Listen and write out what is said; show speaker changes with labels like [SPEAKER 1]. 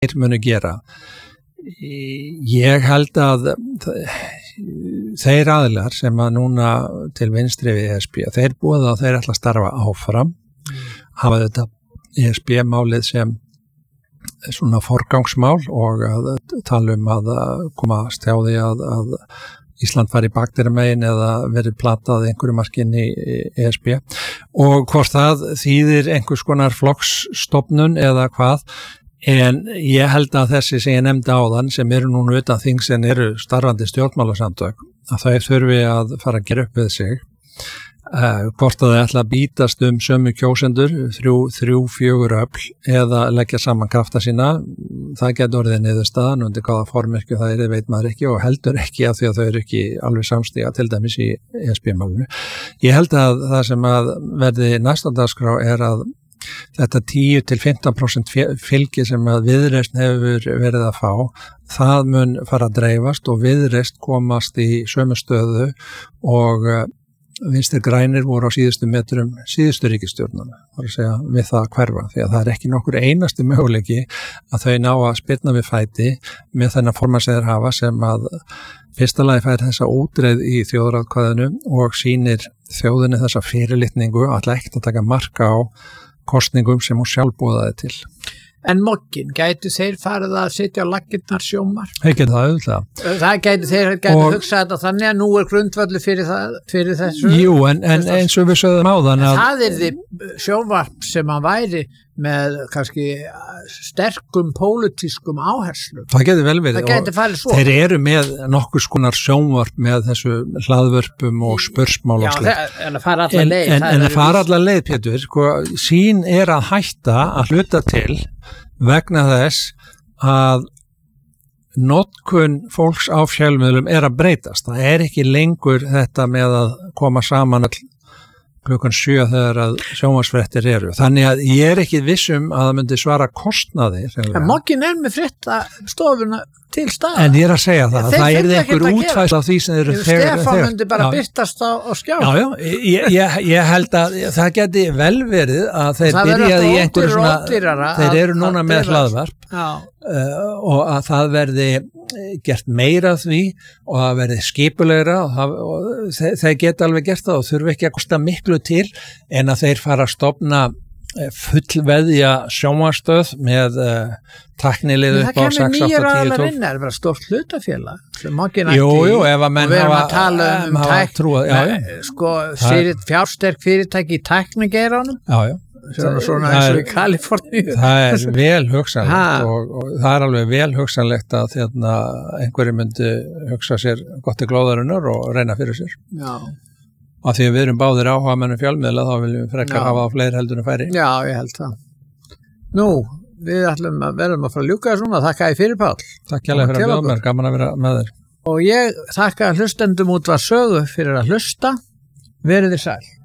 [SPEAKER 1] þeir munu gera. Ég held að þeir aðilar sem að núna til vinstri við ESB, þeir boða að þeir ætla að starfa áfram, hafa þetta ESB-málið sem svona forgangsmál og að tala að komast hjá því að Ísland fari bakterimegin eða verið platað einhverju markin í ESB og hvort það þýðir einhvers konar flokksstofnun eða hvað. En ég held að þessi sem ég nefndi áðan sem eru núna utan þings en eru starfandi stjórnmálasamtök að þau þurfi að fara að gera upp við sig hvort að þau ætla að bítast sömu kjósendur 3-4 öfl eða leggja saman krafta sína það getur orðið niðurstaðan undir hvaða formyrkju það er, veit maður ekki og heldur ekki af því að þau eru ekki alveg samstíga til dæmis í ESB-málinu. Ég held að það sem að verði næsta dagskrá er að þetta 10-15% fylgi sem að Viðreisn hefur verið að fá, það mun fara að dreifast og Viðreisn komast í sömu stöðu og Vinstri grænir voru á síðustu metrum síðustu ríkisstjórnana, var að segja við það að hverfa, því að það er ekki nokkur einasti möguleiki að þau ná að spyrna við fæti með þennan formann sem þeir hafa sem að fyrsta lagi fær þessa útreið í þjóðaratkvæðinu og sýnir þjóðinni þessa fyrirlitningu að ætla ekkert að taka marka á kostningum sem hún sjálf boðaði til.
[SPEAKER 2] En moggin, gætu þeir farið að sitja á laggirnar sjómar?
[SPEAKER 1] Þeir geta það auðvitað.
[SPEAKER 2] Það þeir gætu hugsað þetta þannig að nú er grundvöldu fyrir þessu?
[SPEAKER 1] Jú, en eins og við sögðum áðan að
[SPEAKER 2] það er því sjónvarp sem að væri með kannski sterkum pólitískum áherslum.
[SPEAKER 1] Það getur vel verið.
[SPEAKER 2] Það getur farið svo.
[SPEAKER 1] Þeir eru með nokkurs konar sjónvarp með þessu hlaðvörpum og spursmál og slíkt.
[SPEAKER 2] Já, en að fara alla leið.
[SPEAKER 1] En að fara alla leið, Pétur, sko, sín er að hætta að hluta til vegna þess að notkun fólks á fjölmiðlum er að breytast. Það er ekki lengur þetta með að koma saman klukkan 7 þegar að sjónvarpsfréttir eru. Þannig að ég er ekki vissum að það myndi svara kostnaði.
[SPEAKER 2] En moggin er með fréttastofuna til stað.
[SPEAKER 1] En ég er að segja það. Það er einhver útfærsla á því sem þeir eru þegar.
[SPEAKER 2] Stefán myndi bara birtast á skjá.
[SPEAKER 1] Já, ég held að það geti vel verið að þeir byrjaði í einhverju svona, þeir eru núna með hlaðvarp og að það verði gert meira af því og það verði skipulegra og þeir geta alveg gert það og þurfi ekki að kosta miklu til en að þeir fara að stofna fullveðja sjónvarpsstöð með tæknilið upp á 6-8-10-12.
[SPEAKER 2] Það kemur nýjar aðlar inn, er bara stórt hlutafélag sem moggin
[SPEAKER 1] ætti. Jú, ef að menn
[SPEAKER 2] hafa tala fjársterk fyrirtæki í tæknigeiranum. Já. Svona eins og í Kaliforníu. Það
[SPEAKER 1] er vel hugsanlegt og það er alveg vel hugsanlegt að einhverju myndi hugsa sér gott til glóðarinnar og reyna fyrir sér. Já. Af því að við erum báðir áhuga mennum fjölmiðla þá viljum við frekar hafa á fleiri heldur en færi.
[SPEAKER 2] Já, ég held það. Nú, við verðum að fara að ljúka svona. Þakka fyrir Páll.
[SPEAKER 1] Takk hérlega fyrir að bjóða mér, gaman að vera með þér.
[SPEAKER 2] Og ég þakka hlustendum Útvarp Sögu fyrir að hlusta. Verið þið sæl.